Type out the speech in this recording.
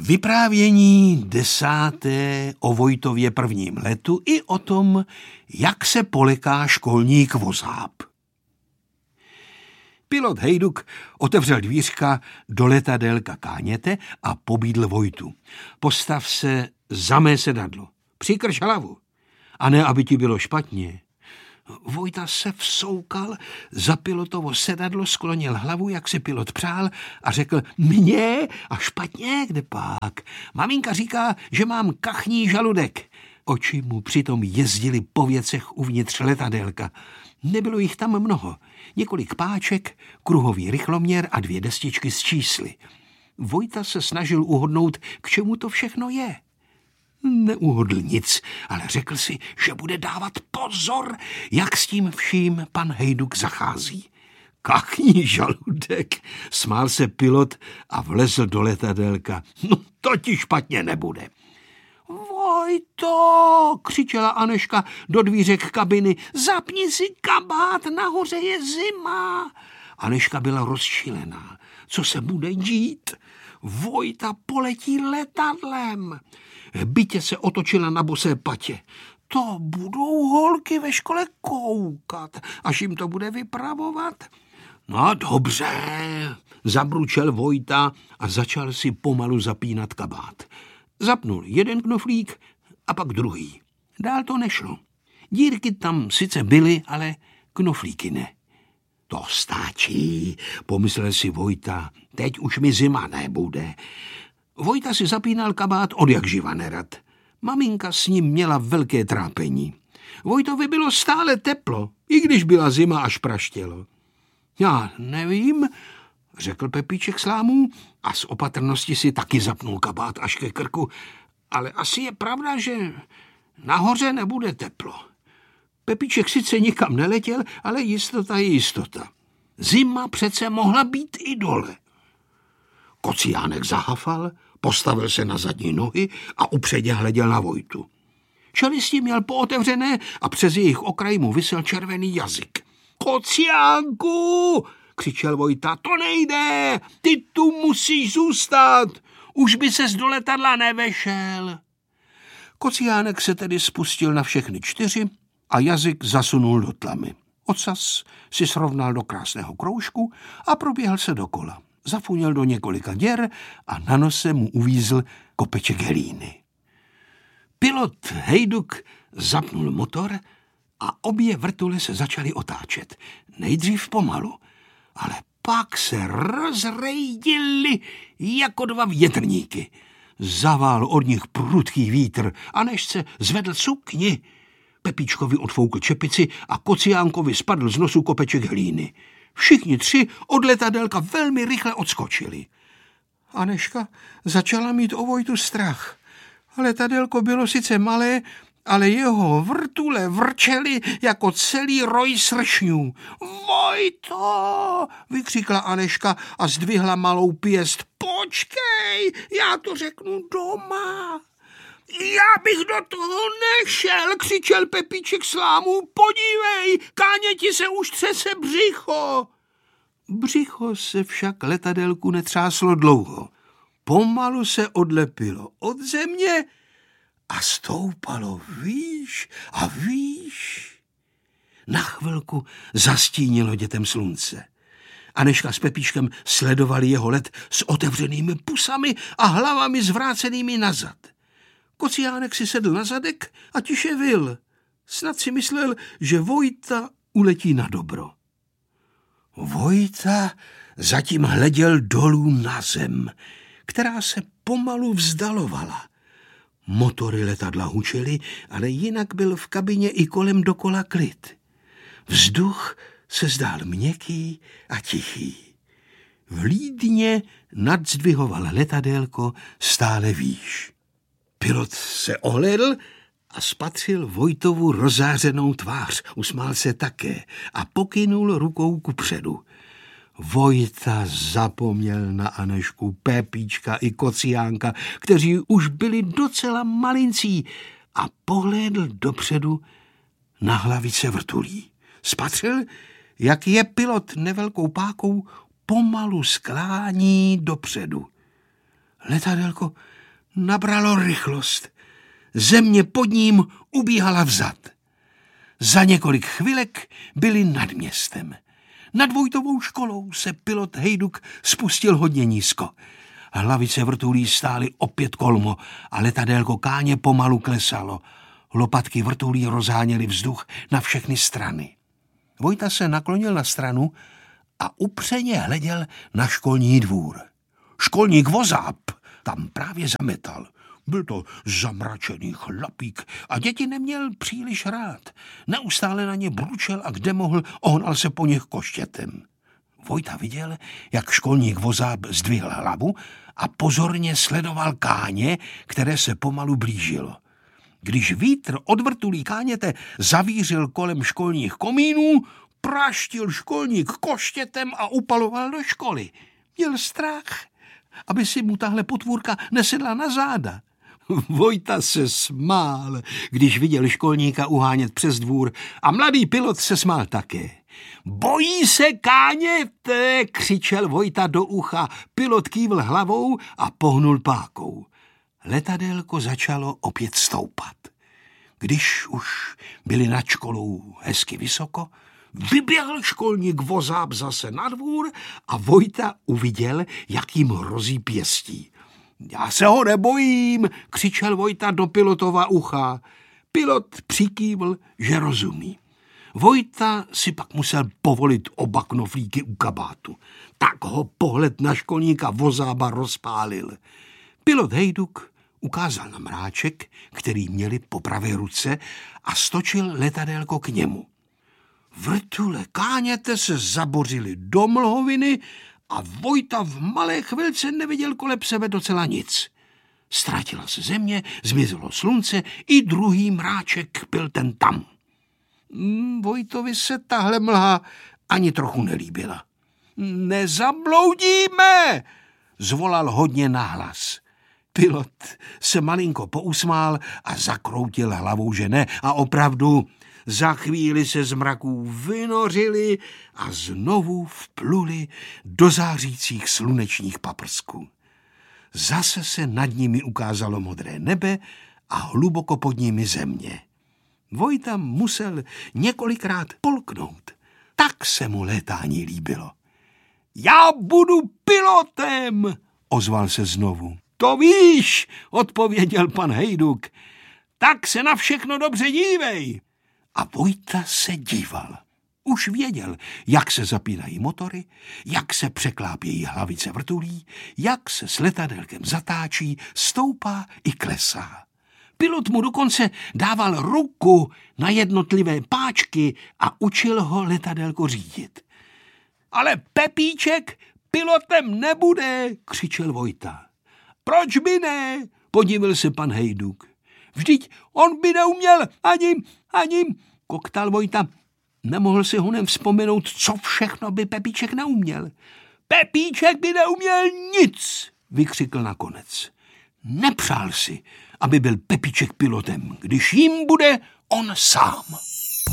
Vyprávění 10. o Vojtově prvním letu i o tom, jak se poleká školník vozáb. Pilot Hejduk otevřel dvířka do letadélka Káněte a pobídl Vojtu. Postav se za mé sedadlo, přikrž hlavu, a ne, aby ti bylo špatně. Vojta se vsoukal za pilotovo sedadlo, sklonil hlavu, jak si pilot přál, a řekl: Mně a špatně, kde pak? Maminka říká, že mám kachní žaludek. Oči mu přitom jezdily po věcech uvnitř letadélka. Nebylo jich tam mnoho. Několik páček, kruhový rychloměr a 2 destičky s čísly. Vojta se snažil uhodnout, k čemu to všechno je. Neuhodl nic, ale řekl si, že bude dávat pozor, jak s tím vším pan Hejduk zachází. Kachní žaludek, smál se pilot a vlezl do letadélka. No, to ti špatně nebude. Vojto, křičela Aneška do dvířek kabiny, zapni si kabát, nahoře je zima. Aneška byla rozčilená. Co se bude dít? Vojta poletí letadlem. Bytě se otočila na bosé patě. To budou holky ve škole koukat, až jim to bude vypravovat. No dobře, zabručel Vojta a začal si pomalu zapínat kabát. Zapnul jeden knoflík a pak druhý. Dál to nešlo. Dírky tam sice byly, ale knoflíky ne. To stačí, pomyslel si Vojta, teď už mi zima nebude. Vojta si zapínal kabát odjakživa nerad. Maminka s ním měla velké trápení. Vojtovi bylo stále teplo, i když byla zima, až praštělo. Já nevím, řekl Pepíček Slámů a z opatrnosti si taky zapnul kabát až ke krku, ale asi je pravda, že nahoře nebude teplo. Pepíček sice nikam neletěl, ale jistota je jistota. Zima přece mohla být i dole. Kociánek zahafal, postavil se na zadní nohy a upředně hleděl na Vojtu. Čelisti měl pootevřené a přes jejich okraj mu visel červený jazyk. Kociánku, křičel Vojta, to nejde, ty tu musíš zůstat, už by ses do letadla nevešel. Kociánek se tedy spustil na všechny 4 a jazyk zasunul do tlamy. Ocas si srovnal do krásného kroužku a proběhl se dokola. Zafuněl do několika děr a na nose mu uvízl kopeček helíny. Pilot Hejduk zapnul motor a obě vrtule se začaly otáčet. Nejdřív pomalu, ale pak se rozrejdily jako 2 větrníky. Zavál od nich prudký vítr a než se zvedl sukni, Pepíčkovi odfoukl čepici a Kociánkovi spadl z nosu kopeček hlíny. Všichni 3 od letadélka velmi rychle odskočili. Aneška začala mít o Vojtu strach. Letadélko bylo sice malé, ale jeho vrtule vrčely jako celý roj sršňů. Vojto, vykřikla Aneška a zdvihla malou pěst. Počkej, já to řeknu doma. Já bych do toho nešel, křičel Pepíček Slámů. Podívej, Káněti se už třese břicho. Břicho se však letadélku netřáslo dlouho. Pomalu se odlepilo od země a stoupalo výš a výš. Na chvilku zastínilo dětem slunce. Aneška s Pepíčkem sledovali jeho let s otevřenými pusami a hlavami zvrácenými nazad. Kociánek si sedl na zadek a tiše vyl. Snad si myslel, že Vojta uletí na dobro. Vojta zatím hleděl dolů na zem, která se pomalu vzdalovala. Motory letadla hučely, ale jinak byl v kabině i kolem dokola klid. Vzduch se zdál měkký a tichý. Vlídně nadzdvihoval letadélko stále výš. Pilot se ohlédl a spatřil Vojtovu rozářenou tvář. Usmál se také a pokynul rukou kupředu. Vojta zapomněl na Anešku, Pepíčka i Kociánka, kteří už byli docela malincí, a pohlédl dopředu na hlavice vrtulí. Spatřil, jak je pilot nevelkou pákou pomalu sklání dopředu. Letadélko nabralo rychlost. Země pod ním ubíhala vzad. Za několik chvilek byli nad městem. Nad Vojtovou školou se pilot Hejduk spustil hodně nízko. Hlavice vrtulí stály opět kolmo a letadélko Káně pomalu klesalo. Lopatky vrtulí rozháněly vzduch na všechny strany. Vojta se naklonil na stranu a upřeně hleděl na školní dvůr. Školník Vozáb tam právě zametal. Byl to zamračený chlapík a děti neměl příliš rád. Neustále na ně bručel a kde mohl, ohnal se po nich koštětem. Vojta viděl, jak školník Vozáb zdvihl hlavu a pozorně sledoval Káně, které se pomalu blížilo. Když vítr od vrtulí Káněte zavířil kolem školních komínů, praštil školník koštětem a upaloval do školy. Měl strach, aby si mu tahle potvůrka nesedla na záda. Vojta se smál, když viděl školníka uhánět přes dvůr a mladý pilot se smál také. Bojí se Káněte, křičel Vojta do ucha. Pilot kývl hlavou a pohnul pákou. Letadélko začalo opět stoupat. Když už byli nad školou hezky vysoko, vyběhl školník Vozáb zase na dvůr a Vojta uviděl, jak jim hrozí pěstí. Já se ho nebojím, křičel Vojta do pilotova ucha. Pilot přikývl, že rozumí. Vojta si pak musel povolit oba knoflíky u kabátu. Tak ho pohled na školníka Vozába rozpálil. Pilot Hejduk ukázal na mráček, který měli po pravé ruce, a stočil letadélko k němu. Vrtule Káněte se zabořili do mlhoviny a Vojta v malé chvilce neviděl kolem sebe docela nic. Ztratila se země, zmizelo slunce, i druhý mráček byl ten tam. Vojtovi se tahle mlha ani trochu nelíbila. Nezabloudíme, zvolal hodně nahlas. Pilot se malinko pousmál a zakroutil hlavou, že ne. A opravdu za chvíli se z mraků vynořili a znovu vpluli do zářících slunečních paprsků. Zase se nad nimi ukázalo modré nebe a hluboko pod nimi země. Vojta musel několikrát polknout. Tak se mu létání líbilo. Já budu pilotem, ozval se znovu. To víš, odpověděl pan Hejduk. Tak se na všechno dobře dívej. A Vojta se díval. Už věděl, jak se zapínají motory, jak se překlápějí hlavice vrtulí, jak se s letadélkem zatáčí, stoupá i klesá. Pilot mu dokonce dával ruku na jednotlivé páčky a učil ho letadélko řídit. Ale Pepíček pilotem nebude, křičel Vojta. Proč by ne? Podivil se pan Hejduk. Vždyť on by neuměl ani, koktal Vojta. Nemohl si honem vzpomenout, co všechno by Pepíček neuměl. Pepíček by neuměl nic, vykřikl nakonec. Nepřál si, aby byl Pepíček pilotem, když jim bude on sám.